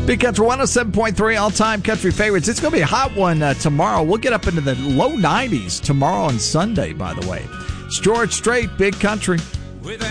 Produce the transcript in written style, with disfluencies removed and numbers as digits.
Big Country 107.3, all-time country favorites. It's going to be a hot one tomorrow. We'll get up into the low 90s tomorrow and Sunday, by the way. It's George Strait, Big Country.